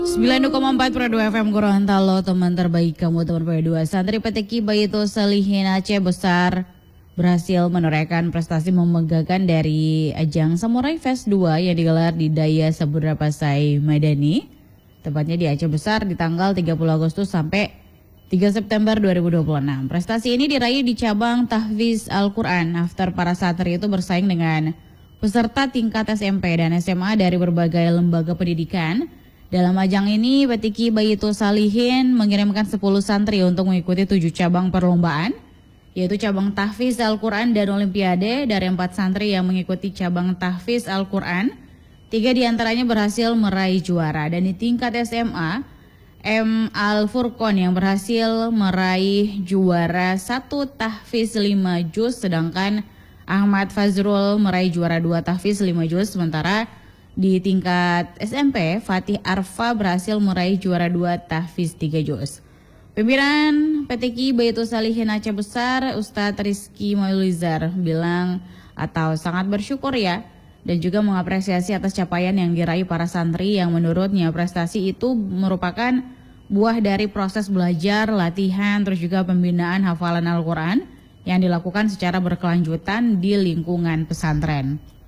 90,4 Pro 2 FM Gorontalo, teman terbaik kamu, teman Pro 2. Santri PTQ Baitul Salihin Aceh Besar berhasil menorehkan prestasi membanggakan dari ajang Samurai Fest 2 yang digelar di Daya Samudra Pasai Madani, tepatnya di Aceh Besar di tanggal 30 Agustus sampai 3 September 2026. Prestasi ini diraih di cabang tahfiz Al-Quran after para santri itu bersaing dengan peserta tingkat SMP dan SMA dari berbagai lembaga pendidikan. Dalam ajang ini, PTQ Baitul Salihin mengirimkan 10 santri untuk mengikuti 7 cabang perlombaan, yaitu cabang tahfiz Al-Quran dan Olimpiade. Dari 4 santri yang mengikuti cabang tahfiz Al-Quran, 3 diantaranya berhasil meraih juara. Dan di tingkat SMA, M. Al-Furqon yang berhasil meraih juara 1 tahfiz 5 juz, sedangkan Ahmad Fazrul meraih juara 2 tahfiz 5 juz. Sementara di tingkat SMP, Fatih Arfa berhasil meraih juara 2 tahfiz 3 juz. Pimpinan PTQ Baitul Salihin Aceh Besar, Ustadz Rizky Maulizar bilang atau sangat bersyukur ya, dan juga mengapresiasi atas capaian yang diraih para santri yang menurutnya prestasi itu merupakan buah dari proses belajar, latihan, terus juga pembinaan hafalan Al-Quran yang dilakukan secara berkelanjutan di lingkungan pesantren.